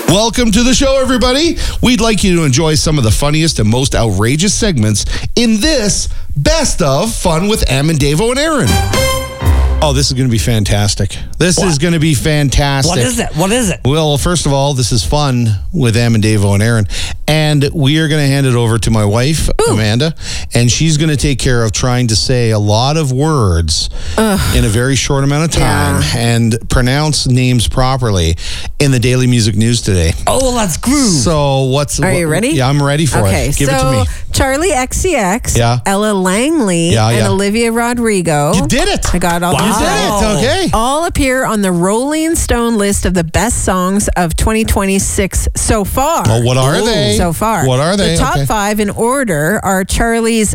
Welcome to the show, everybody. We'd like you to enjoy some of the funniest and most outrageous segments in this Best of Fun with Am and Davo and Aaron. Oh, this is going to be fantastic. This is going to be fantastic. What is it? Well, first of all, this is Fun with Am and Davo and Aaron. And we are going to hand it over to my wife, Amanda. And she's going to take care of trying to say a lot of words in a very short amount of time and pronounce names properly in the Daily Music News today. Oh, let's groove. So Are you ready? Yeah, I'm ready for it. Give it to me. Charlie XCX, Ella Langley, and Olivia Rodrigo. You did it. I got all You did it. Okay. All appear on the Rolling Stone list of the best songs of 2026 so far. Well, what are they? So far. What are they? The top five in order are Charlie's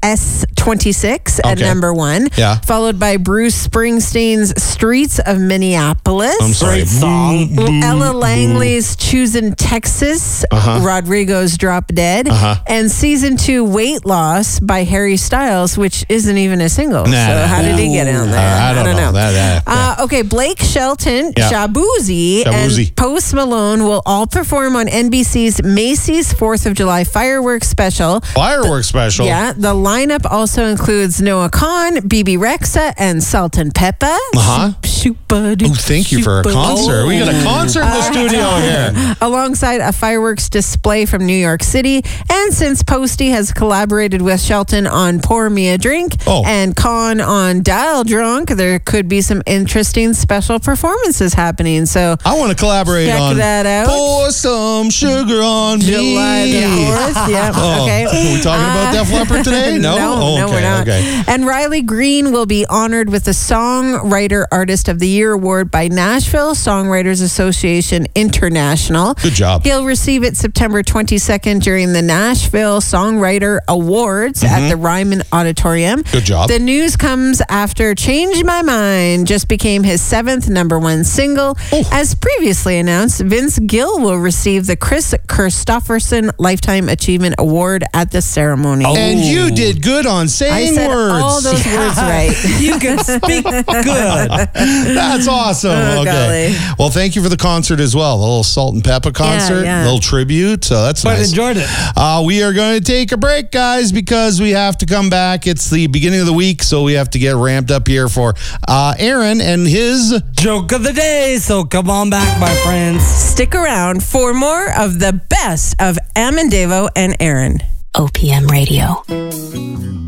SS26 at number 1, followed by Bruce Springsteen's Streets of Minneapolis. I'm sorry. Song. Ella Langley's Choosing Texas, Rodrigo's Drop Dead, and Season 2 Weight Loss by Harry Styles, which isn't even a single. So how did he get in there? I don't know. Okay, Blake Shelton, Shaboozey, and Post Malone will all perform on NBC's Macy's 4th of July fireworks special. Yeah, the lineup also includes Noah Khan, BB Rexa, and Sultan Peppa. Thank you for a concert. We got a concert in the studio here. Alongside a fireworks display from New York City. And since Posty has collaborated with Shelton on Pour Me a Drink and Khan on Dial Drunk, there could be some interesting special performances happening. So I want to collaborate on that out. Pour Some Sugar on July Me. the 4th. Yeah. Okay. Are we talking about Def Leppard today? No, we're not. Okay. And Riley Green will be honored with the Songwriter Artist of the Year Award by Nashville Songwriters Association International. Good job. He'll receive it September 22nd during the Nashville Songwriter Awards at the Ryman Auditorium. Good job. The news comes after Change My Mind just became his 7th #1 single. As previously announced, Vince Gill will receive the Chris Christopherson Lifetime Achievement Award at the ceremony. And you did good on saying I said words. all those words right. You can speak good. That's awesome. Okay. Golly. Well, thank you for the concert as well. The little Salt and Peppa concert, yeah. little tribute. So that's But nice. enjoyed it. We are going to take a break, guys, because we have to come back. It's the beginning of the week, so we have to get ramped up here for Aaron and his joke of the day. So come on back, my friends. Stick around for more of the best of Am and Davo and Aaron. OPM Radio.